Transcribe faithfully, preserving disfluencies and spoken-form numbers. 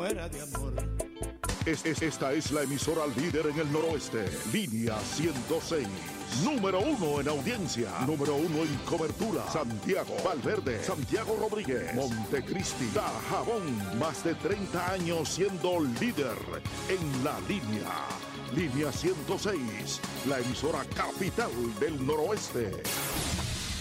muera de amor. Es, es, esta es la emisora líder en el noroeste. Línea ciento seis. Número uno en audiencia. Número uno en cobertura. Santiago, Valverde, Santiago Rodríguez, Montecristi, Dajabón. Más de treinta años siendo líder en la línea. Línea ciento seis. La emisora capital del noroeste.